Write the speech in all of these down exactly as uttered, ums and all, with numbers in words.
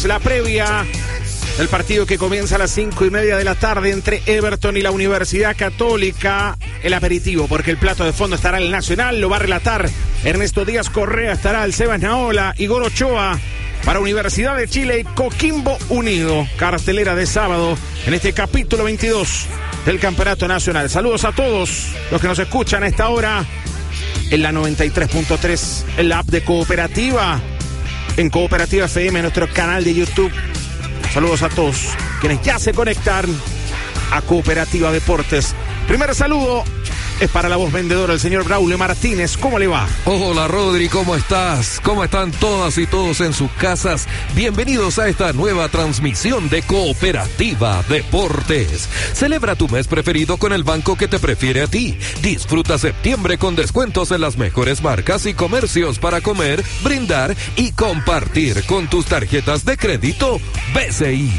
La previa del partido que comienza a las cinco y media de la tarde entre Everton y la Universidad Católica. El aperitivo, porque el plato de fondo estará el Nacional, lo va a relatar Ernesto Díaz Correa, estará el Sebas Naola, Igor Ochoa para Universidad de Chile y Coquimbo Unido. Cartelera de sábado en este capítulo veintidós del Campeonato Nacional. Saludos a todos los que nos escuchan a esta hora en la noventa y tres punto tres, en la app de Cooperativa, en Cooperativa F M, nuestro canal de YouTube. Saludos a todos quienes ya se conectan a Cooperativa Deportes. Primer saludo es para la voz vendedora, el señor Braulio Martínez. ¿Cómo le va? Hola, Rodri, ¿cómo estás? ¿Cómo están todas y todos en sus casas? Bienvenidos a esta nueva transmisión de Cooperativa Deportes. Celebra tu mes preferido con el banco que te prefiere a ti. Disfruta septiembre con descuentos en las mejores marcas y comercios para comer, brindar y compartir con tus tarjetas de crédito B C I.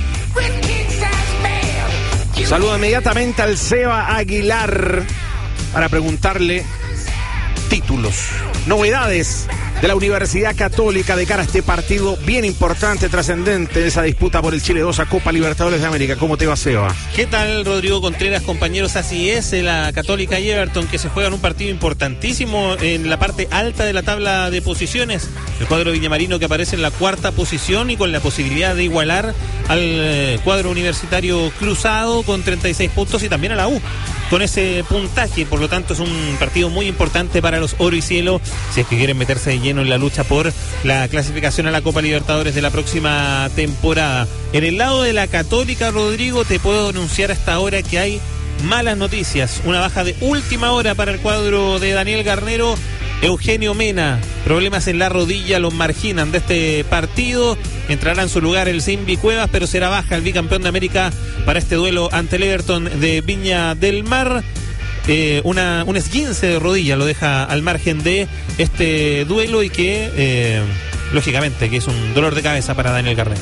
Saludo inmediatamente al Seba Aguilar para preguntarle títulos, novedades de la Universidad Católica de cara a este partido bien importante, trascendente de esa disputa por el Chile dos a Copa Libertadores de América. ¿Cómo te va, Seba? ¿Qué tal, Rodrigo Contreras, compañeros? Así es, la Católica y Everton, que se juegan un partido importantísimo en la parte alta de la tabla de posiciones. El cuadro villamarino que aparece en la cuarta posición y con la posibilidad de igualar al cuadro universitario cruzado con treinta y seis puntos y también a la U con ese puntaje. Por lo tanto, es un partido muy importante para los oro y cielo si es que quieren meterse de lleno en la lucha por la clasificación a la Copa Libertadores de la próxima temporada. En el lado de la Católica, Rodrigo, te puedo anunciar hasta ahora que hay malas noticias. Una baja de última hora para el cuadro de Daniel Garnero. Eugenio Mena, problemas en la rodilla los marginan de este partido. Entrará en su lugar el Simbi Cuevas, pero será baja el bicampeón de América para este duelo ante el Everton de Viña del Mar. Eh, una, un esguince de rodilla lo deja al margen de este duelo y que, eh, lógicamente, que es un dolor de cabeza para Daniel Garnero.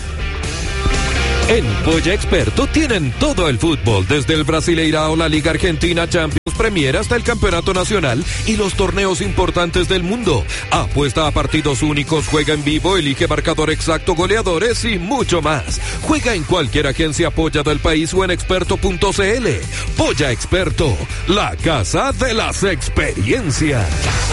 En Polla Experto tienen todo el fútbol, desde el Brasileirao, la Liga Argentina, Champions, Premier hasta el Campeonato Nacional y los torneos importantes del mundo. Apuesta a partidos únicos, juega en vivo, elige marcador exacto, goleadores y mucho más. Juega en cualquier agencia Polla del país o en experto punto c l. Polla Experto, la casa de las experiencias.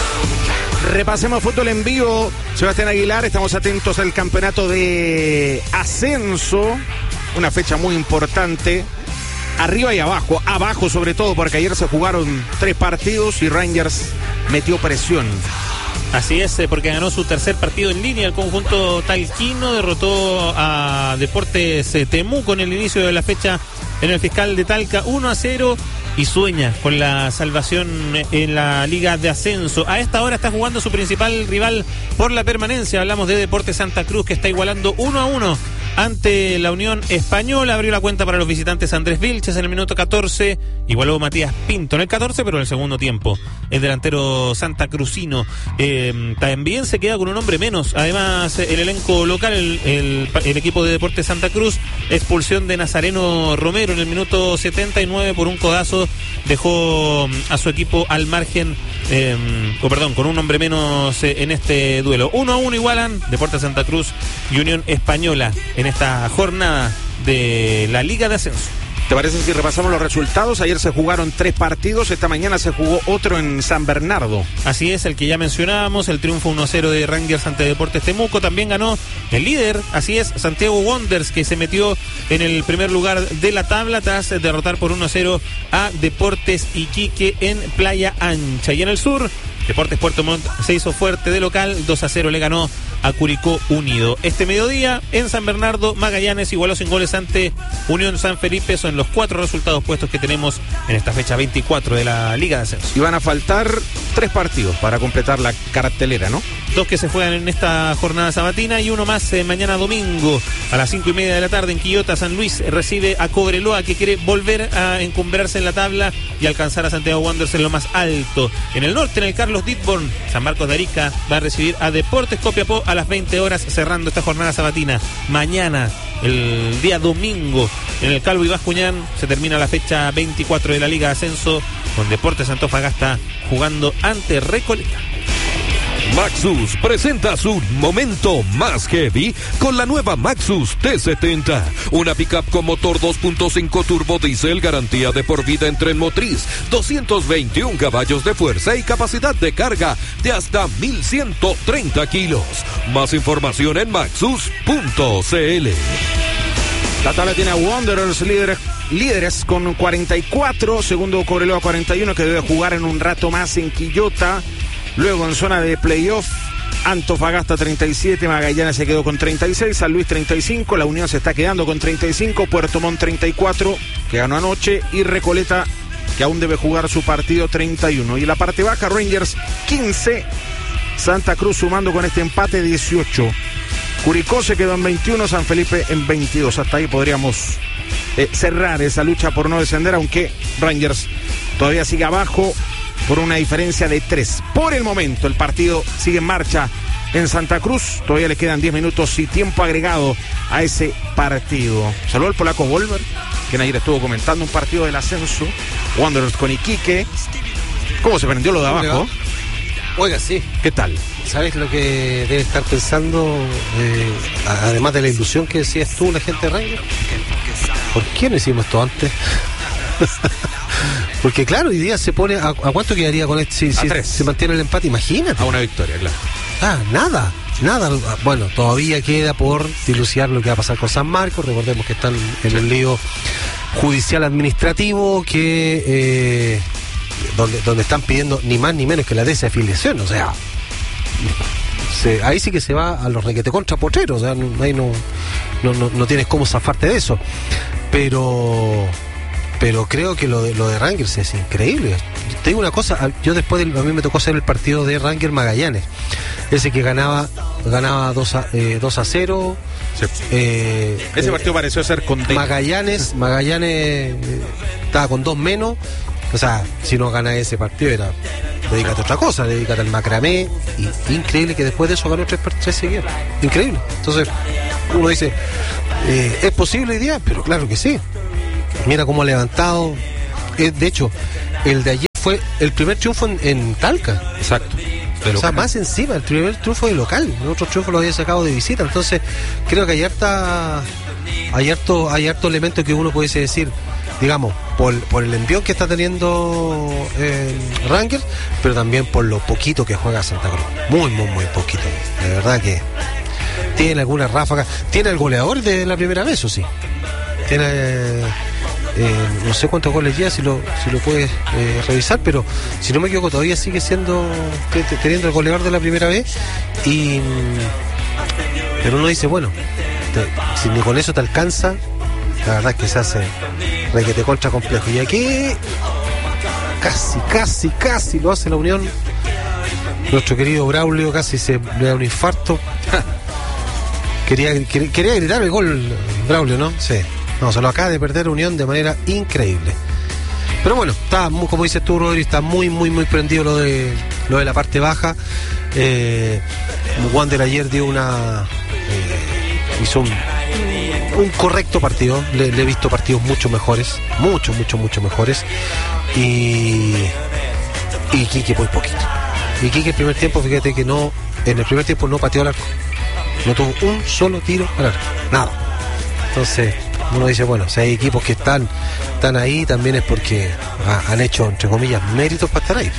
Repasemos fútbol en vivo. Sebastián Aguilar, estamos atentos al campeonato de ascenso. Una fecha muy importante. Arriba y abajo, abajo sobre todo, porque ayer se jugaron tres partidos y Rangers metió presión. Así es, porque ganó su tercer partido en línea. El conjunto talquino derrotó a Deportes Temuco en el inicio de la fecha en el Fiscal de Talca uno a cero y sueña con la salvación en la Liga de Ascenso. A esta hora está jugando su principal rival por la permanencia. Hablamos de Deportes Santa Cruz, que está igualando uno a uno ante la Unión Española. Abrió la cuenta para los visitantes Andrés Vilches en el minuto catorce. Igualó Matías Pinto en el catorce, pero en el segundo tiempo el delantero santacruzino eh, también se queda con un hombre menos. Además, el elenco local, el, el, el equipo de Deportes Santa Cruz, expulsión de Nazareno Romero en el minuto setenta y nueve por un codazo, dejó a su equipo al margen, eh, o perdón, con un hombre menos eh, en este duelo. Uno a uno igualan Deportes Santa Cruz y Unión Española en esta jornada de la Liga de Ascenso. ¿Te parece si repasamos los resultados? Ayer se jugaron tres partidos, esta mañana se jugó otro en San Bernardo. Así es, el que ya mencionábamos, el triunfo uno a cero de Rangers ante Deportes Temuco. También ganó el líder, así es, Santiago Wanderers, que se metió en el primer lugar de la tabla tras derrotar por uno a cero a Deportes Iquique en Playa Ancha. Y en el sur, Deportes Puerto Montt se hizo fuerte de local, dos a cero le ganó a Curicó Unido. Este mediodía en San Bernardo, Magallanes igualó sin goles ante Unión San Felipe. Son los cuatro resultados puestos que tenemos en esta fecha veinticuatro de la Liga de Ascenso. Y van a faltar tres partidos para completar la cartelera, ¿no? Dos que se juegan en esta jornada sabatina y uno más eh, mañana domingo a las cinco y media de la tarde en Quillota. San Luis recibe a Cobreloa, que quiere volver a encumbrarse en la tabla y alcanzar a Santiago Wanderers en lo más alto. En el norte, en el Carlos Ditborn, San Marcos de Arica va a recibir a Deportes Copiapó a las veinte horas, cerrando esta jornada sabatina. Mañana, el día domingo, en el Calvo y Bascuñán se termina la fecha veinticuatro de la Liga de Ascenso, con Deportes Antofagasta jugando ante Recoleta. Maxus presenta su momento más heavy con la nueva Maxus T setenta, una pickup con motor dos punto cinco turbo diésel, garantía de por vida en tren motriz, doscientos veintiún caballos de fuerza y capacidad de carga de hasta mil ciento treinta kilos. Más información en maxus punto c l. La tabla tiene a Wanderers líderes, líderes con cuarenta y cuatro, segundo Cobreloa cuarenta y uno, que debe jugar en un rato más en Quillota. Luego en zona de playoff, Antofagasta treinta y siete, Magallanes se quedó con treinta y seis, San Luis treinta y cinco, La Unión se está quedando con treinta y cinco, Puerto Montt treinta y cuatro, que ganó anoche, y Recoleta, que aún debe jugar su partido, treinta y uno. Y la parte baja, Rangers quince, Santa Cruz sumando con este empate dieciocho. Curicó se quedó en veintiuno, San Felipe en veintidós. Hasta ahí podríamos eh, cerrar esa lucha por no descender, aunque Rangers todavía sigue abajo por una diferencia de tres. Por el momento el partido sigue en marcha en Santa Cruz, todavía le quedan diez minutos y tiempo agregado a ese partido. Saludos al polaco Volver, quien ayer estuvo comentando un partido del ascenso, Wanderers con Iquique. ¿Cómo se prendió lo de abajo? Oiga, sí. ¿Qué tal? ¿Sabes lo que debe estar pensando, eh, además de la ilusión que decías tú, la gente de Rangers? ¿Por qué no hicimos esto antes? Porque claro, hoy día se pone, ¿a, a cuánto quedaría con esto si, si se mantiene el empate? Imagínate. A una victoria, claro. Ah, nada, nada. Bueno, todavía queda por dilucidar lo que va a pasar con San Marcos. Recordemos que están en el lío judicial administrativo que eh, donde, donde están pidiendo ni más ni menos que la desafiliación. O sea, se, ahí sí que se va a los requete contra potreros. O sea, no, ahí no, no, no, no tienes cómo zafarte de eso. Pero pero creo que lo de, lo de Rangers es increíble. Te digo una cosa, yo después del, a mí me tocó hacer el partido de Rangers Magallanes, ese que ganaba ganaba dos a cero. Sí. eh, ese partido eh, pareció ser con Magallanes Magallanes eh, estaba con dos menos. O sea, si no gana ese partido era dedícate a otra cosa, dedícate al macramé. Y increíble que después de eso ganó tres, tres seguidos. Increíble. Entonces uno dice, eh, ¿es posible hoy día? Pero claro que sí. Mira cómo ha levantado. Eh, de hecho, el de ayer fue el primer triunfo en, en Talca. Exacto. O sea, más encima, el primer triunfo de local. El otro triunfo lo había sacado de visita. Entonces, creo que hay harta, hay harto, hay harto elemento que uno pudiese decir, digamos, por, por el envión que está teniendo eh, Rangers, pero también por lo poquito que juega Santa Cruz. Muy, muy, muy poquito. De verdad que tiene algunas ráfagas. Tiene el goleador de la primera vez, o sí. Tiene, eh, eh, no sé cuántos goles lleva, si lo, si lo puedes eh, revisar, pero si no me equivoco todavía sigue siendo te, te, teniendo el goleador de la primera vez. Y pero uno dice, bueno, te, si ni con eso te alcanza, la verdad es que se hace requete contra complejo. Y aquí casi, casi, casi lo hace la Unión. Nuestro querido Braulio casi se le da un infarto. Quería, quería, quería gritar el gol Braulio, ¿no? Sí. No, se lo acaba de perder Unión de manera increíble. Pero bueno, está muy, como dices tú, Rodri, está muy, muy, muy prendido lo de lo de la parte baja. Eh, Wander ayer dio una eh, hizo un, un correcto partido. Le, le he visto partidos mucho mejores, mucho, mucho, mucho mejores. Y y Quique muy poquito. Y Quique el primer tiempo, fíjate que no, en el primer tiempo no pateó al arco. No tuvo un solo tiro al arco, nada. Entonces uno dice, bueno, si hay equipos que están, están ahí, también es porque ha, han hecho, entre comillas, méritos para estar ahí.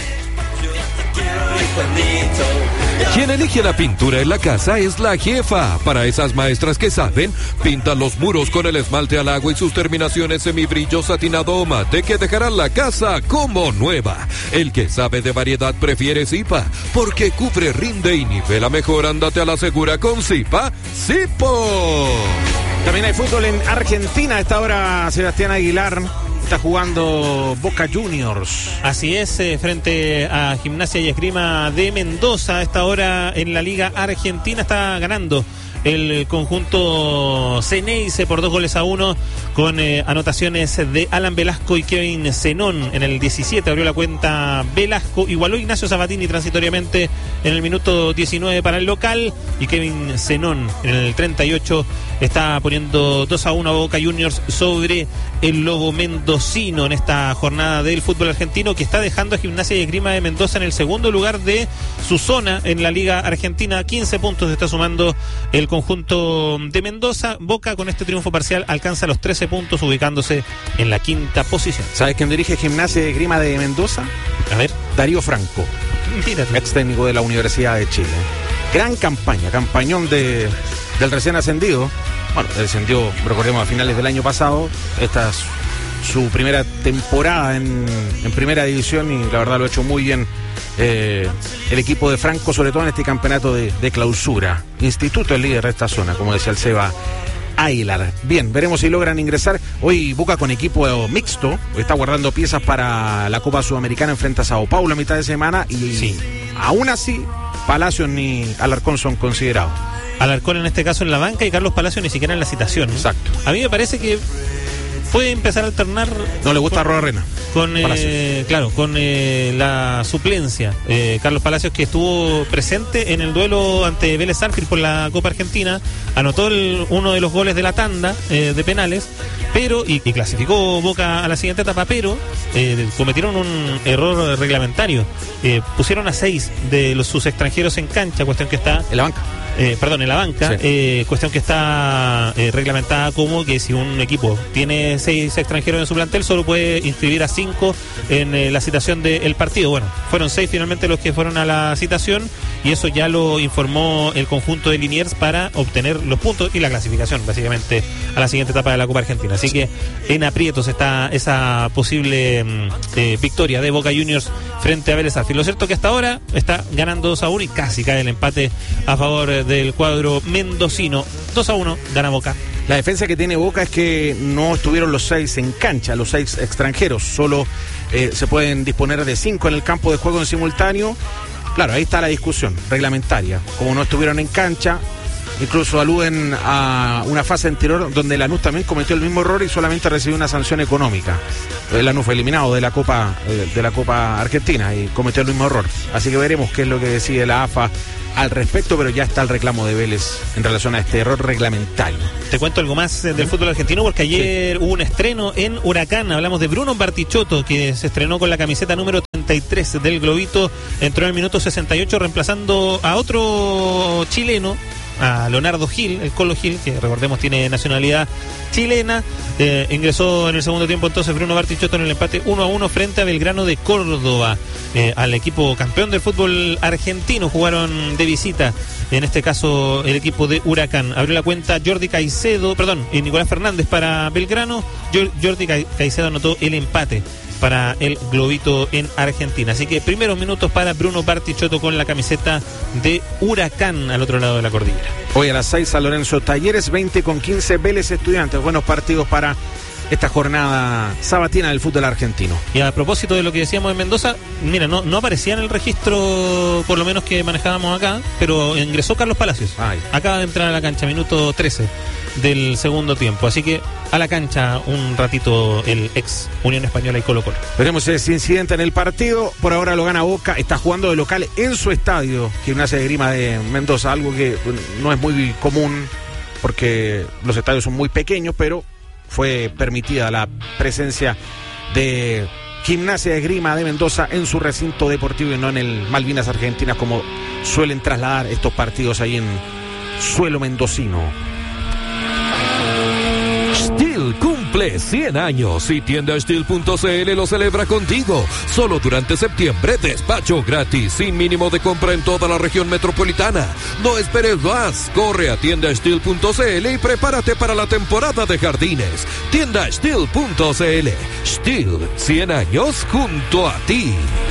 Quien elige la pintura en la casa es la jefa. Para esas maestras que saben, pintan los muros con el esmalte al agua y sus terminaciones semibrillo satinado o mate que dejarán la casa como nueva. El que sabe de variedad prefiere Zipa, porque cubre, rinde y nivela mejor. Ándate a la segura con Zipa, Zipo. También hay fútbol en Argentina. A esta hora Sebastián Aguilar está jugando Boca Juniors. Así es, eh, frente a Gimnasia y Esgrima de Mendoza. A esta hora en la Liga Argentina está ganando el conjunto Ceneice por dos goles a uno con eh, anotaciones de Alan Velasco y Kevin Zenón. En el diecisiete abrió la cuenta Velasco, igualó Ignacio Sabatini transitoriamente en el minuto diecinueve para el local, y Kevin Zenón en el treinta y ocho está poniendo dos a uno a Boca Juniors sobre el Lobo Mendocino en esta jornada del fútbol argentino, que está dejando a Gimnasia y Esgrima de Mendoza en el segundo lugar de su zona en la Liga Argentina. quince puntos está sumando el conjunto de Mendoza. Boca, con este triunfo parcial, alcanza los trece puntos, ubicándose en la quinta posición. ¿Sabes quién dirige Gimnasia y Esgrima de Mendoza? A ver. Darío Franco, Mírate. ex técnico de la Universidad de Chile. Gran campaña, campañón de, del recién ascendido. Bueno, descendió, recordemos, a finales del año pasado. Esta es su primera temporada en, en primera división, y la verdad lo ha hecho muy bien eh, el equipo de Franco, sobre todo en este campeonato de, de clausura. Instituto es líder de esta zona, como decía el Seba Aguilar. Bien, veremos si logran ingresar. Hoy Boca con equipo mixto, está guardando piezas para la Copa Sudamericana, enfrenta a Sao Paulo a mitad de semana, y Sí. aún así Palacios ni Alarcón son considerados. Alarcón en este caso en la banca y Carlos Palacio ni siquiera en la citación, ¿no? Exacto. A mí me parece que puede empezar a alternar. No le gusta a con, Roa Rena. Con, eh, claro, con eh, la suplencia. Eh, Carlos Palacios, que estuvo presente en el duelo ante Vélez Sarsfield por la Copa Argentina, anotó el, uno de los goles de la tanda eh, de penales, pero y, y clasificó Boca a la siguiente etapa, pero eh, cometieron un error reglamentario. Eh, pusieron a seis de los sus extranjeros en cancha, cuestión que está En la banca. Eh, perdón, en la banca, Sí. eh, cuestión que está eh, reglamentada como que si un equipo tiene seis extranjeros en su plantel, solo puede inscribir a cinco en eh, la citación del partido. Bueno, fueron seis finalmente los que fueron a la citación, y eso ya lo informó el conjunto de Liniers para obtener los puntos y la clasificación, básicamente, a la siguiente etapa de la Copa Argentina. Así que en aprietos está esa posible mm, eh, victoria de Boca Juniors frente a Vélez Sarsfield. Lo cierto que hasta ahora está ganando dos a uno y casi cae el empate a favor de del cuadro mendocino. Dos a uno gana Boca. La defensa que tiene Boca es que no estuvieron los seis en cancha, los seis extranjeros. Solo eh, se pueden disponer de cinco en el campo de juego en simultáneo. Claro, ahí está la discusión reglamentaria. Como no estuvieron en cancha, incluso aluden a una fase anterior donde Lanús también cometió el mismo error y solamente recibió una sanción económica. Lanús fue eliminado de la Copa de la Copa Argentina y cometió el mismo error. Así que veremos qué es lo que decide la A F A al respecto, pero ya está el reclamo de Vélez en relación a este error reglamentario. Te cuento algo más eh, del fútbol argentino, porque ayer sí. hubo un estreno en Huracán. Hablamos de Bruno Bartichotto, que se estrenó con la camiseta número treinta y tres del Globito. Entró en el minuto sesenta y ocho reemplazando a otro chileno, a Leonardo Gil, el Colo Gil, que recordemos tiene nacionalidad chilena. Eh, ingresó en el segundo tiempo entonces Bruno Bartichotto en el empate uno a uno frente a Belgrano de Córdoba, eh, al equipo campeón del fútbol argentino. Jugaron de visita, en este caso el equipo de Huracán. Abrió la cuenta Jordi Caicedo, perdón, y Nicolás Fernández para Belgrano. Jordi Caicedo anotó el empate para el Globito en Argentina. Así que primeros minutos para Bruno Bartichotto con la camiseta de Huracán al otro lado de la cordillera. Hoy a las seis San Lorenzo Talleres, veinte con quince Vélez Estudiantes. Buenos partidos para esta jornada sabatina del fútbol argentino. Y a propósito de lo que decíamos en Mendoza, mira, no, no aparecía en el registro, por lo menos que manejábamos acá, pero ingresó Carlos Palacios. Ay. Acaba de entrar a la cancha, minuto trece del segundo tiempo. Así que a la cancha un ratito el ex Unión Española y Colo Colo. Veremos ese incidente en el partido. Por ahora lo gana Boca, está jugando de local en su estadio, Gimnasia de Esgrima de Mendoza, algo que no es muy común porque los estadios son muy pequeños, pero fue permitida la presencia de Gimnasia de Esgrima de Mendoza en su recinto deportivo y no en el Malvinas Argentinas, como suelen trasladar estos partidos ahí en suelo mendocino. Steel cumple cien años y tienda steel punto c l lo celebra contigo. Solo durante septiembre, despacho gratis sin mínimo de compra en toda la región metropolitana. No esperes más, corre a tienda steel punto c l y prepárate para la temporada de jardines. tienda steel punto c l. Steel, cien años junto a ti.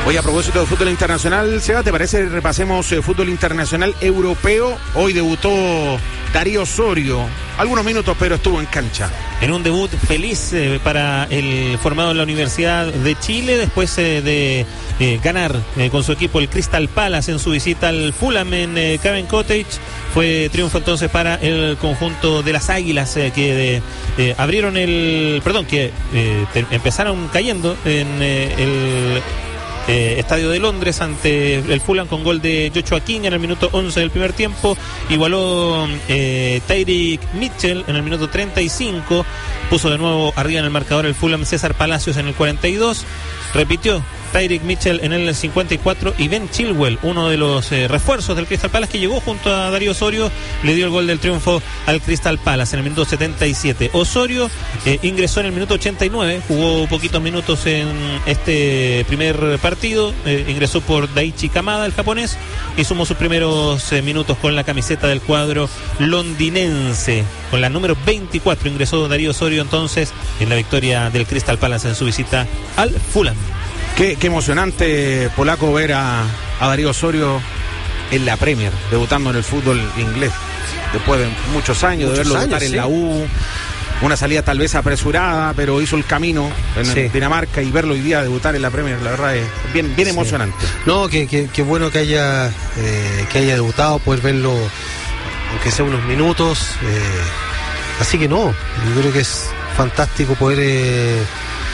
Hoy a propósito de fútbol internacional, Seba, ¿te parece que repasemos eh, fútbol internacional europeo? Hoy debutó Darío Osorio, algunos minutos pero estuvo en cancha. En un debut feliz eh, para el formado en la Universidad de Chile, después eh, de eh, ganar eh, con su equipo el Crystal Palace en su visita al Fulham en eh, Craven Cottage. Fue triunfo entonces para el conjunto de las Águilas eh, que eh, abrieron el... Perdón, que eh, te, empezaron cayendo en eh, el... Eh, Estadio de Londres ante el Fulham con gol de Joshua King en el minuto once del primer tiempo. Igualó eh, Tyrick Mitchell en el minuto treinta y cinco. Puso de nuevo arriba en el marcador el Fulham César Palacios en el cuarenta y dos. Repitió Tyrick Mitchell en el cincuenta y cuatro y Ben Chilwell, uno de los eh, refuerzos del Crystal Palace que llegó junto a Darío Osorio, le dio el gol del triunfo al Crystal Palace en el minuto setenta y siete. Osorio eh, ingresó en el minuto ochenta y nueve, jugó poquitos minutos en este primer partido, eh, ingresó por Daichi Kamada, el japonés, y sumó sus primeros eh, minutos con la camiseta del cuadro londinense. Con la número veinticuatro ingresó Darío Osorio entonces en la victoria del Crystal Palace en su visita al Fulham. Qué, qué emocionante, Polaco, ver a, a Darío Osorio en la Premier, debutando en el fútbol inglés. Después de muchos años, muchos de verlo años, debutar en sí. la U, una salida tal vez apresurada, pero hizo el camino en sí. Dinamarca, y verlo hoy día debutar en la Premier, la verdad es bien, bien sí. emocionante. No, que, que, que bueno que haya, eh, que haya debutado, poder verlo, aunque sea unos minutos. Eh, así que no, yo creo que es fantástico poder... Eh, eh,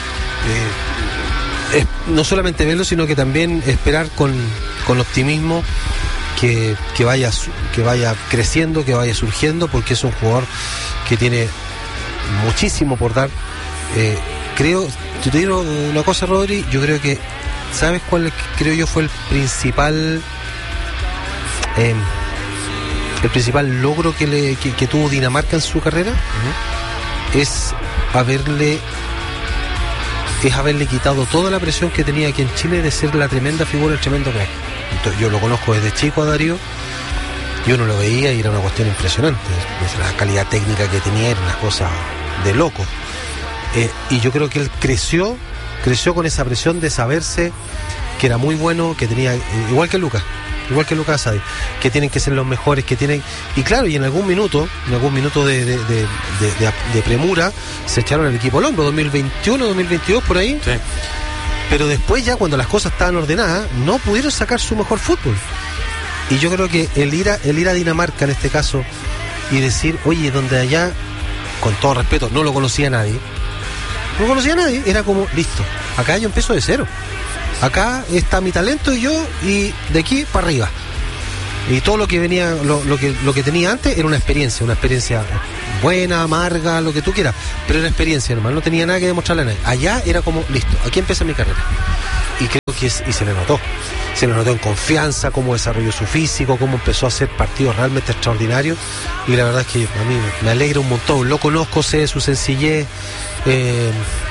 Es no solamente verlo, sino que también esperar con, con optimismo que, que vaya que vaya creciendo, que vaya surgiendo, porque es un jugador que tiene muchísimo por dar. Eh, creo, yo te digo una cosa, Rodri, yo creo que, ¿sabes cuál creo yo fue el principal eh, el principal logro que, le, que, que tuvo Dinamarca en su carrera? Uh-huh. Es haberle es haberle quitado toda la presión que tenía aquí en Chile de ser la tremenda figura, el tremendo crack. Entonces, yo lo conozco desde chico a Darío, y uno lo veía y era una cuestión impresionante. La calidad técnica que tenía era una cosa de loco. Eh, y yo creo que él creció, creció con esa presión de saberse que era muy bueno, que tenía, eh, igual que Lucas, igual que Lucas Asadi, que tienen que ser los mejores, que tienen, y claro, y en algún minuto, en algún minuto de, de, de, de, de, de premura, se echaron el equipo al hombro, dos mil veintiuno, dos mil veintidós, por ahí. Sí. Pero después ya, cuando las cosas estaban ordenadas, no pudieron sacar su mejor fútbol. Y yo creo que el ir a, el ir a Dinamarca en este caso, y decir, oye, donde allá, con todo respeto, no lo conocía nadie, no conocía a nadie, era como, listo, acá yo empiezo de cero. Acá está mi talento y yo, y de aquí para arriba. Y todo lo que venía, lo, lo que lo que tenía antes era una experiencia, una experiencia buena, amarga, lo que tú quieras, pero era experiencia, hermano, no tenía nada que demostrarle a nadie. Allá era como, listo, aquí empieza mi carrera. Y creo que es, y se le notó, se le notó en confianza, cómo desarrolló su físico, cómo empezó a hacer partidos realmente extraordinarios, y la verdad es que a mí me alegra un montón. Lo conozco, sé de su sencillez, eh,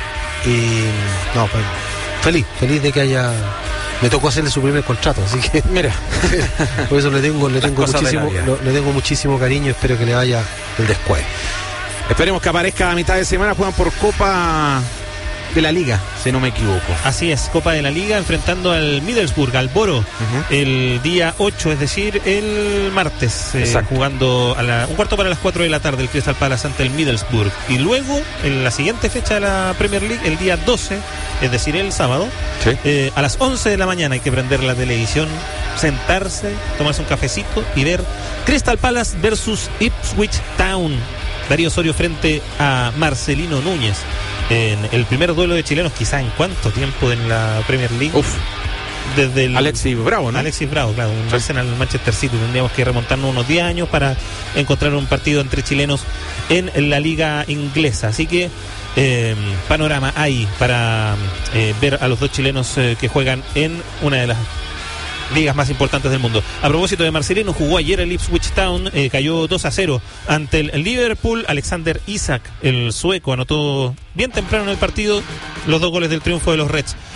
y no, pues, feliz, feliz de que haya... Me tocó hacerle su primer contrato, así que mira, por eso le tengo, le tengo muchísimo, lo, le tengo muchísimo cariño, espero que le vaya el después. Esperemos que aparezca a mitad de semana, juegan por Copa de la Liga, si no me equivoco. Así es, Copa de la Liga, enfrentando al Middlesbrough, al Boro, uh-huh. el día ocho, es decir, el martes, eh, jugando a la, un cuarto para las cuatro de la tarde el Crystal Palace ante el Middlesbrough. Y luego, en la siguiente fecha de la Premier League, el día doce, es decir, el sábado, sí. eh, a las once de la mañana hay que prender la televisión, sentarse, tomarse un cafecito y ver Crystal Palace versus Ipswich Town. Darío Osorio frente a Marcelino Núñez en el primer duelo de chilenos, quizá en cuánto tiempo en la Premier League. Uf. Desde el Alexis Bravo, ¿no? Alexis Bravo, claro, un sí. Arsenal Manchester City. Tendríamos que remontarnos unos diez años para encontrar un partido entre chilenos en la liga inglesa. Así que eh, panorama hay para eh, ver a los dos chilenos eh, que juegan en una de las ligas más importantes del mundo. A propósito de Marcelino, jugó ayer el Ipswich Town, eh, cayó dos a cero ante el Liverpool. Alexander Isak, el sueco, anotó bien temprano en el partido los dos goles del triunfo de los Reds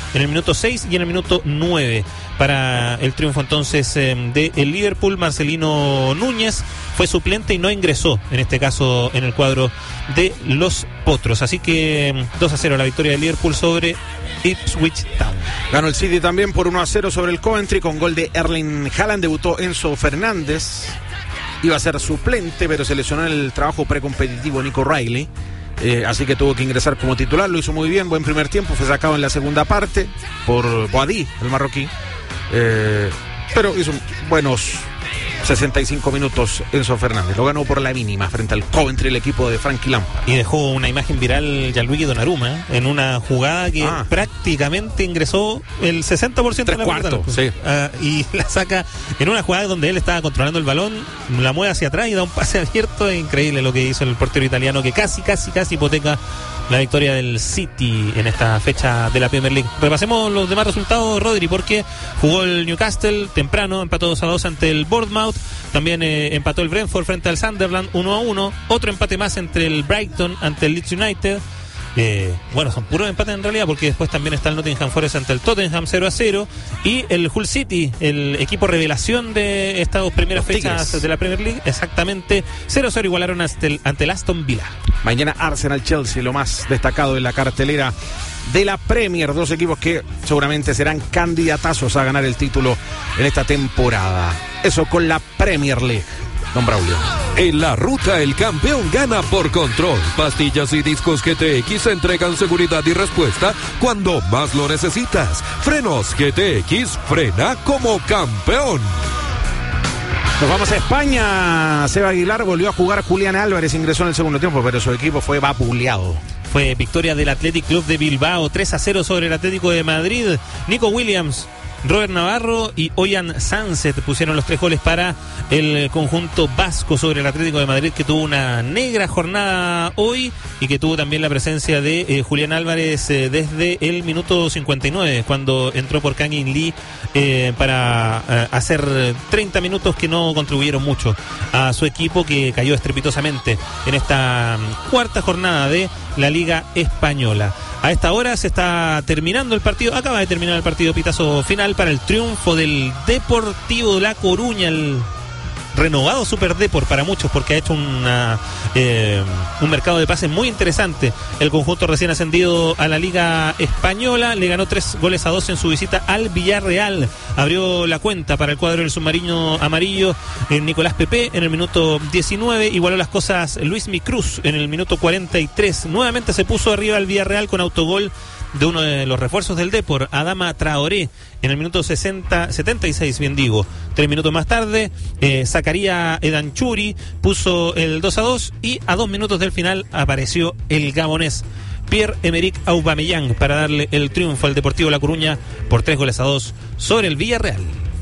en el minuto seis y en el minuto nueve para el triunfo entonces eh, de el Liverpool. Marcelino Núñez fue suplente y no ingresó en este caso en el cuadro de los Potros, así que dos a cero la victoria del Liverpool sobre Ipswich Town. Ganó el City también por uno a cero sobre el Coventry con gol de Erling Haaland. Debutó Enzo Fernández, iba a ser suplente pero se lesionó en el trabajo precompetitivo Nico Riley, eh, así que tuvo que ingresar como titular. Lo hizo muy bien, buen primer tiempo, fue sacado en la segunda parte por Boadí, el marroquí, eh, pero hizo buenos sesenta y cinco minutos Enzo Fernández. Lo ganó por la mínima frente al Coventry, el equipo de Frankie Lampard. Y dejó una imagen viral Gianluigi Donnarumma en una jugada que ah. prácticamente ingresó el sesenta por ciento de la cuarto, sí. uh, y la saca en una jugada donde él estaba controlando el balón, la mueve hacia atrás y da un pase abierto. Es increíble lo que hizo el portero italiano, que casi, casi, casi hipoteca la victoria del City en esta fecha de la Premier League. Repasemos los demás resultados, Rodri, porque jugó el Newcastle temprano, empató dos a dos ante el Bournemouth. También eh, empató el Brentford frente al Sunderland uno a uno. Otro empate más entre el Brighton ante el Leeds United. Eh, bueno, son puros empates en realidad, porque después también está el Nottingham Forest ante el Tottenham cero a cero. Y el Hull City, el equipo revelación de estas dos primeras Los fechas Tigres de la Premier League, exactamente cero a cero igualaron ante el, ante el Aston Villa. Mañana Arsenal-Chelsea, lo más destacado en la cartelera de la Premier. Dos equipos que seguramente serán candidatazos a ganar el título en esta temporada. Eso con la Premier League. Don Braulio. En la ruta el campeón gana por Control. Pastillas y discos G T X entregan seguridad y respuesta cuando más lo necesitas. Frenos G T X, frena como campeón. Nos vamos a España. Seba Aguilar volvió a jugar. Julián Álvarez ingresó en el segundo tiempo, pero su equipo fue vapuleado. Fue victoria del Athletic Club de Bilbao, tres a cero sobre el Atlético de Madrid. Nico Williams, Robert Navarro y Oyan Sunset pusieron los tres goles para el conjunto vasco sobre el Atlético de Madrid, que tuvo una negra jornada hoy y que tuvo también la presencia de eh, Julián Álvarez eh, desde el minuto cincuenta y nueve, cuando entró por Kang In Lee eh, para eh, hacer treinta minutos que no contribuyeron mucho a su equipo, que cayó estrepitosamente en esta um, cuarta jornada de la Liga Española. A esta hora se está terminando el partido, acaba de terminar el partido, pitazo final para el triunfo del Deportivo La Coruña, el renovado Super Depor para muchos, porque ha hecho una, eh, un mercado de pases muy interesante. El conjunto recién ascendido a la Liga Española le ganó tres goles a dos en su visita al Villarreal. Abrió la cuenta para el cuadro del submarino amarillo eh, Nicolás Pepe en el minuto diecinueve. Igualó las cosas Luis Micruz en el minuto cuarenta y tres. Nuevamente se puso arriba al Villarreal con autogol de uno de los refuerzos del Depor, Adama Traoré, en el minuto sesenta, setenta y seis, bien digo. Tres minutos más tarde, eh, Zakaria Edanchuri puso el dos a dos y a dos minutos del final apareció el gabonés Pierre-Emerick Aubameyang para darle el triunfo al Deportivo La Coruña por tres goles a dos sobre el Villarreal.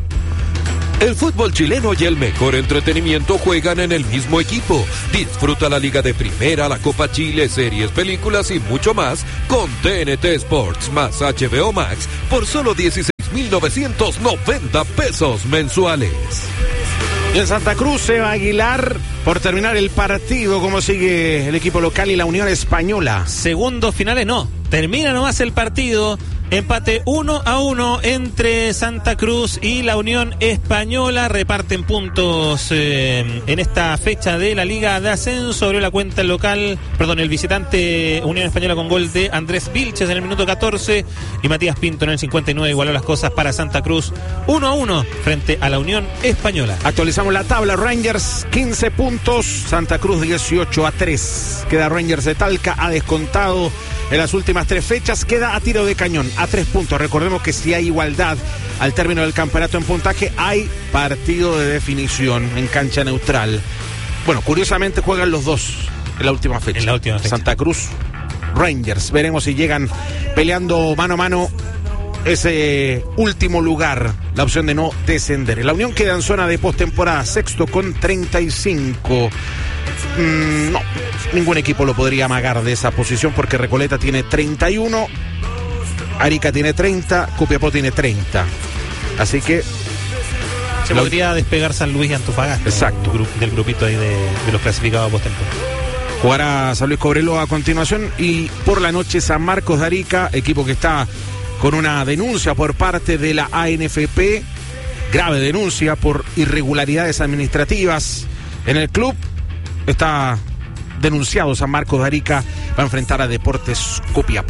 El fútbol chileno y el mejor entretenimiento juegan en el mismo equipo. Disfruta la Liga de Primera, la Copa Chile, series, películas y mucho más con T N T Sports más H B O Max por solo dieciséis mil novecientos noventa pesos mensuales. Y en Santa Cruz, Seba Aguilar, por terminar el partido, ¿cómo sigue el equipo local y la Unión Española? Segundos finales no, termina nomás el partido. Empate uno a uno entre Santa Cruz y la Unión Española. Reparten puntos eh, en esta fecha de la Liga de Ascenso. Abrió la cuenta el local, perdón, el visitante Unión Española con gol de Andrés Vilches en el minuto catorce y Matías Pinto en el cincuenta y nueve. Igualó las cosas para Santa Cruz uno a uno frente a la Unión Española. Actualizamos la tabla. Rangers quince puntos, Santa Cruz dieciocho a tres. Queda Rangers de Talca, ha descontado en las últimas tres fechas, queda a tiro de cañón, a tres puntos. Recordemos que si hay igualdad al término del campeonato en puntaje, hay partido de definición en cancha neutral. Bueno, curiosamente juegan los dos en la última fecha. En la última fecha. Santa Cruz, Rangers. Veremos si llegan peleando mano a mano ese último lugar, la opción de no descender. La Unión queda en zona de postemporada, sexto con treinta y cinco. Mm, no, ningún equipo lo podría amagar de esa posición, porque Recoleta tiene treinta y uno, Arica tiene treinta, Copiapó tiene treinta. Así que se la... podría despegar San Luis y Antofagasta. Exacto. Del, del grupito ahí de, de los clasificados a postemporada. Jugará San Luis Cobreloa a continuación y por la noche San Marcos de Arica, equipo que está con una denuncia por parte de la A N F P, grave denuncia por irregularidades administrativas en el club. Está denunciado San Marcos de Arica, va a enfrentar a Deportes Copiapó.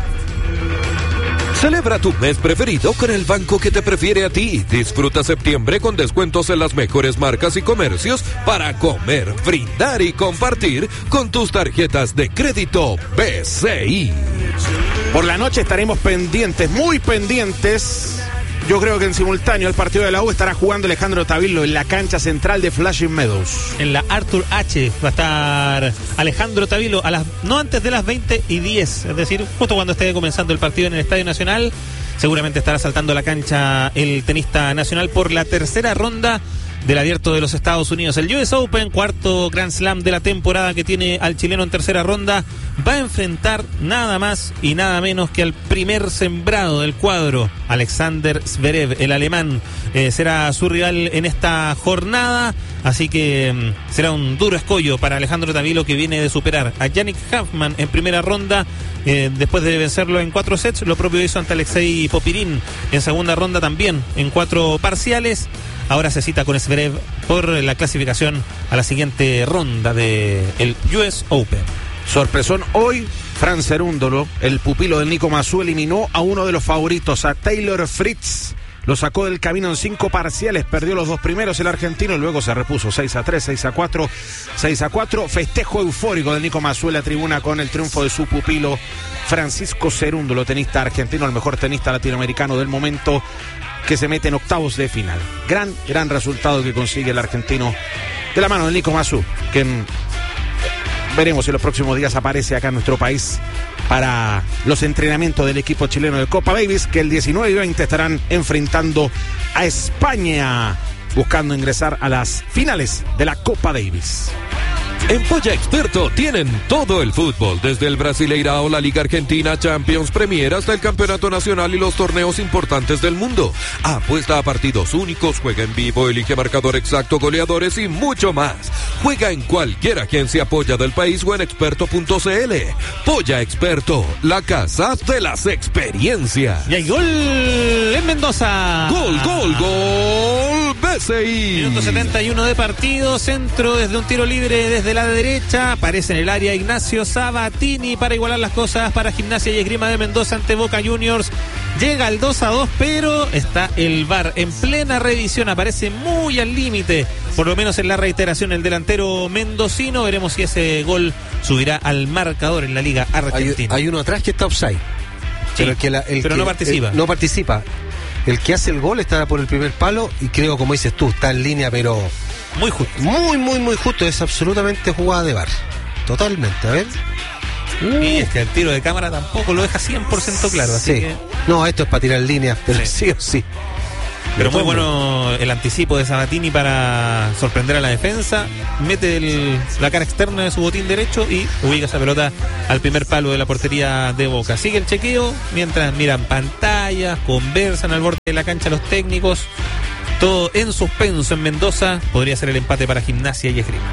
Celebra tu mes preferido con el banco que te prefiere a ti. Disfruta septiembre con descuentos en las mejores marcas y comercios para comer, brindar y compartir con tus tarjetas de crédito B C I. Por la noche estaremos pendientes, muy pendientes. Yo creo que en simultáneo el partido de la U estará jugando Alejandro Tavilo en la cancha central de Flushing Meadows. En la Arthur H va a estar Alejandro Tavilo a las no antes de las veinte y diez, es decir, justo cuando esté comenzando el partido en el Estadio Nacional. Seguramente estará saltando la cancha el tenista nacional por la tercera ronda del Abierto de los Estados Unidos. El U S Open, cuarto Grand Slam de la temporada que tiene al chileno en tercera ronda, va a enfrentar nada más y nada menos que al primer sembrado del cuadro, Alexander Zverev, el alemán. Eh, será su rival en esta jornada, así que mm, será un duro escollo para Alejandro Tavilo, que viene de superar a Yannick Hoffman en primera ronda, eh, después de vencerlo en cuatro sets. Lo propio hizo ante Alexei Popirín en segunda ronda, también en cuatro parciales. Ahora se cita con Zverev por la clasificación a la siguiente ronda del U S Open. Sorpresón hoy, Fran Cerúndolo, el pupilo del Nico Massú, eliminó a uno de los favoritos, a Taylor Fritz. Lo sacó del camino en cinco parciales, perdió los dos primeros el argentino y luego se repuso seis a tres, seis a cuatro, seis a cuatro. Festejo eufórico del Nico Massú en la tribuna con el triunfo de su pupilo Francisco Cerúndolo, tenista argentino, el mejor tenista latinoamericano del momento, que se mete en octavos de final. Gran, gran resultado que consigue el argentino de la mano del Nico Massú, que en, veremos si en los próximos días aparece acá en nuestro país para los entrenamientos del equipo chileno de Copa Davis, que el diecinueve y veinte estarán enfrentando a España, buscando ingresar a las finales de la Copa Davis. En Polla Experto tienen todo el fútbol, desde el Brasileirao, la Liga Argentina, Champions, Premier, hasta el Campeonato Nacional y los torneos importantes del mundo. Apuesta a partidos únicos, juega en vivo, elige marcador exacto, goleadores y mucho más. Juega en cualquier agencia Polla del país o en experto punto c l. Polla Experto, la casa de las experiencias. Y hay gol en Mendoza. Gol, gol, gol, B C I. Minuto setenta y uno de partido, centro desde un tiro libre desde la derecha, aparece en el área Ignacio Sabatini para igualar las cosas para Gimnasia y Esgrima de Mendoza ante Boca Juniors. Llega al dos a dos, pero está el V A R en plena revisión, aparece muy al límite, por lo menos en la reiteración, el delantero mendocino. Veremos si ese gol subirá al marcador en la Liga Argentina. Hay, hay uno atrás que está offside, sí, pero, que la, el pero que, no participa. El, no participa. El que hace el gol está por el primer palo y creo, como dices tú, está en línea, pero muy justo. Muy, muy, muy justo. Es absolutamente jugada de V A R. Totalmente, a ver. Uh. Y es que el tiro de cámara tampoco lo deja cien por ciento claro, así sí. que... No, esto es para tirar líneas, pero sí, sí o sí. Pero muy bueno el anticipo de Sabatini para sorprender a la defensa. Mete el, la cara externa de su botín derecho y ubica esa pelota al primer palo de la portería de Boca. Sigue el chequeo mientras miran pantallas, conversan al borde de la cancha los técnicos. Todo en suspenso en Mendoza. Podría ser el empate para Gimnasia y Esgrima.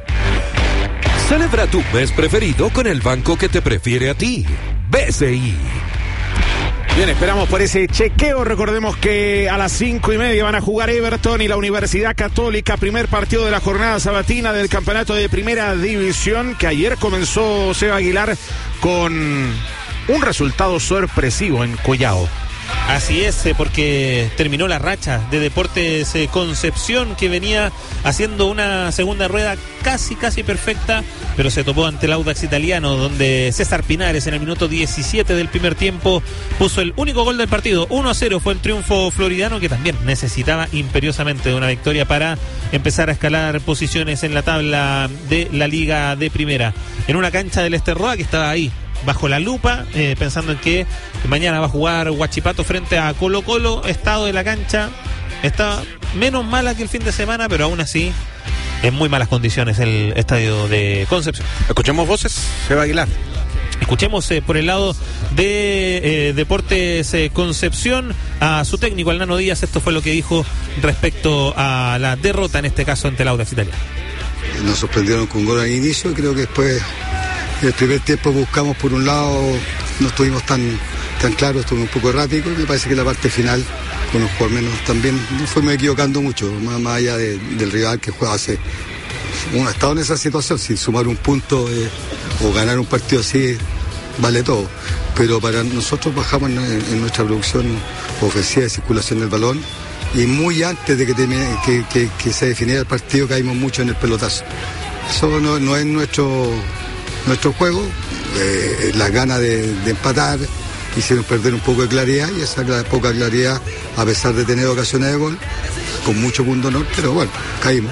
Celebra tu mes preferido con el banco que te prefiere a ti, B C I. Bien, esperamos por ese chequeo. Recordemos que a las cinco y media van a jugar Everton y la Universidad Católica, primer partido de la jornada sabatina del campeonato de primera división, que ayer comenzó Seba Aguilar con un resultado sorpresivo en Collao. Así es, porque terminó la racha de Deportes Concepción, que venía haciendo una segunda rueda casi, casi perfecta, pero se topó ante el Audax Italiano, donde César Pinares en el minuto diecisiete del primer tiempo puso el único gol del partido. uno a cero fue el triunfo floridano, que también necesitaba imperiosamente de una victoria para empezar a escalar posiciones en la tabla de la Liga de Primera. En una cancha del Esterroa que estaba ahí bajo la lupa, eh, pensando en que mañana va a jugar Huachipato frente a Colo Colo. Estado de la cancha está menos mala que el fin de semana, pero aún así en muy malas condiciones el estadio de Concepción. Escuchemos voces, Seba Aguilar. Escuchemos eh, por el lado de eh, Deportes eh, Concepción a su técnico, al Nano Díaz. Esto fue lo que dijo respecto a la derrota, en este caso ante el Audax Italiano. Nos sorprendieron con gol al inicio, creo que después el primer tiempo buscamos por un lado, no estuvimos tan, tan claro, estuve un poco errático y me parece que la parte final, con los jugadores menos, también no fuimos equivocando mucho, más, más allá de, del rival que juega hace. Uno ha estado en esa situación, sin sumar un punto eh, o ganar un partido así, vale todo. Pero para nosotros bajamos en, en nuestra producción ofensiva de circulación del balón y muy antes de que, termine, que, que, que se definiera el partido caímos mucho en el pelotazo. Eso no, no es nuestro, nuestro juego, eh, las ganas de, de empatar hicieron perder un poco de claridad y esa poca claridad, a pesar de tener ocasiones de gol, con mucho punto honor, pero bueno, caímos.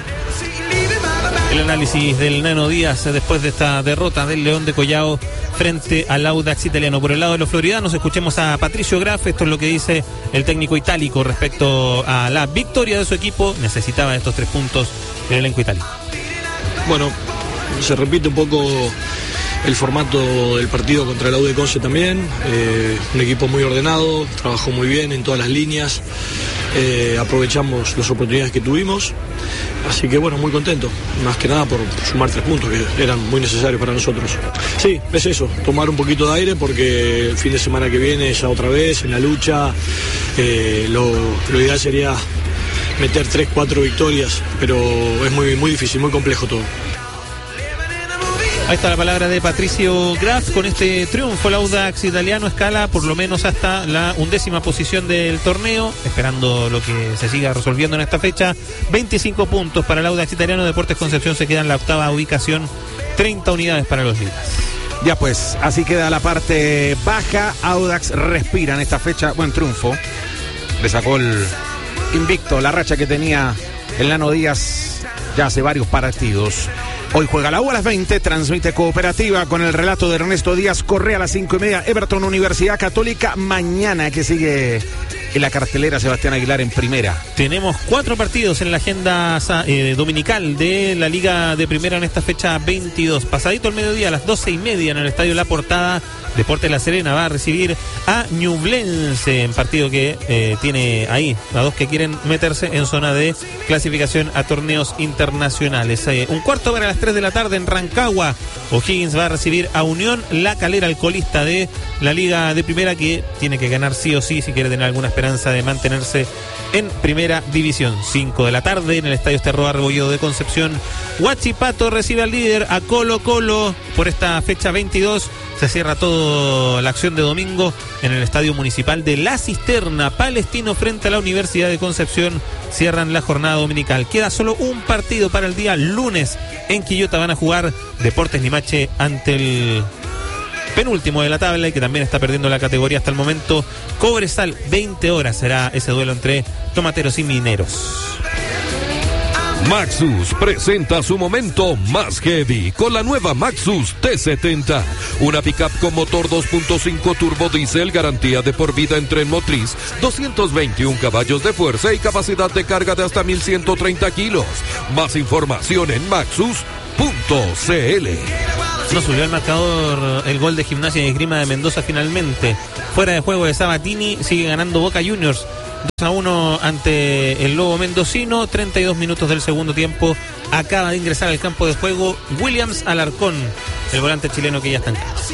El análisis del Nano Díaz después de esta derrota del León de Collao frente al Audax italiano. Por el lado de los floridanos, escuchemos a Patricio Graf. Esto es lo que dice el técnico itálico respecto a la victoria de su equipo. Necesitaba estos tres puntos del elenco itálico. Bueno, se repite un poco el formato del partido contra el Audax Conce también. Eh, un equipo muy ordenado, trabajó muy bien en todas las líneas. Eh, aprovechamos las oportunidades que tuvimos, así que bueno, muy contento, más que nada por sumar tres puntos que eran muy necesarios para nosotros. Sí, es eso, tomar un poquito de aire porque el fin de semana que viene ya otra vez en la lucha, eh, lo, lo ideal sería meter tres, cuatro victorias, pero es muy, muy difícil, muy complejo todo. Ahí está la palabra de Patricio Graf. Con este triunfo el Audax italiano escala por lo menos hasta la undécima posición del torneo, esperando lo que se siga resolviendo en esta fecha. veinticinco puntos para el Audax italiano. Deportes Concepción se queda en la octava ubicación, treinta unidades para los Ligas. Ya pues, así queda la parte baja. Audax respira en esta fecha. Buen triunfo. Le sacó el invicto, la racha que tenía el Nano Díaz ya hace varios partidos. Hoy juega la U a las veinte, transmite Cooperativa con el relato de Ernesto Díaz Correa a las cinco y media, Everton Universidad Católica. Mañana que sigue en la cartelera Sebastián Aguilar en primera. Tenemos cuatro partidos en la agenda eh, dominical de la Liga de Primera en esta fecha veintidós. Pasadito el mediodía a las doce y media en el Estadio La Portada, Deportes La Serena va a recibir a Ñublense, en partido que eh, tiene ahí a dos que quieren meterse en zona de clasificación a torneos internacionales. Eh, un cuarto para las tres de la tarde en Rancagua, O'Higgins va a recibir a Unión La Calera, el colista de la Liga de Primera, que tiene que ganar sí o sí si quiere tener alguna esperanza de mantenerse en Primera División. cinco de la tarde en el Estadio Esterro Arbolledo de Concepción, Huachipato recibe al líder, a Colo Colo. Por esta fecha veintidós se cierra toda la acción de domingo en el Estadio Municipal de La Cisterna. Palestino frente a la Universidad de Concepción cierran la jornada dominical. Queda solo un partido para el día lunes. En Quillota van a jugar Deportes Limache ante el penúltimo de la tabla y que también está perdiendo la categoría hasta el momento, Cobresal. veinte horas será ese duelo entre tomateros y mineros. Maxus presenta su momento más heavy con la nueva Maxus T setenta, una pickup con motor dos punto cinco turbo diésel, garantía de por vida en tren motriz, doscientos veintiún caballos de fuerza y capacidad de carga de hasta mil ciento treinta kilos. Más información en maxus punto c l. No subió al marcador el gol de Gimnasia y Esgrima de Mendoza finalmente. Fuera de juego de Sabatini, sigue ganando Boca Juniors dos a uno ante el Lobo Mendocino. treinta y dos minutos del segundo tiempo. Acaba de ingresar al campo de juego Williams Alarcón, el volante chileno que ya está en casa.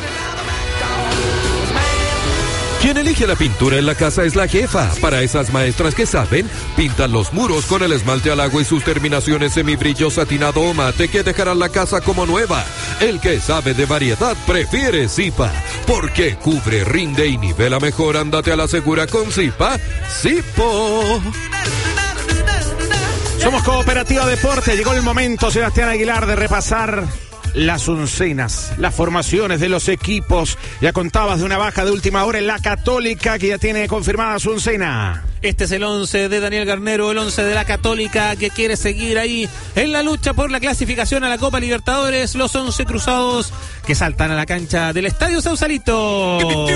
Quien elige la pintura en la casa es la jefa. Para esas maestras que saben, pintan los muros con el esmalte al agua y sus terminaciones semibrillo satinado o mate que dejarán la casa como nueva. El que sabe de variedad prefiere Zipa, porque cubre, rinde y nivela mejor. Ándate a la segura con Zipa. Zipo. Somos Cooperativa Deporte. Llegó el momento, Sebastián Aguilar, de repasar las oncenas, las formaciones de los equipos. Ya contabas de una baja de última hora en la Católica, que ya tiene confirmada su oncena. Este es el once de Daniel Garnero, el once de la Católica, que quiere seguir ahí en la lucha por la clasificación a la Copa Libertadores. Los once cruzados que saltan a la cancha del Estadio Sausalito.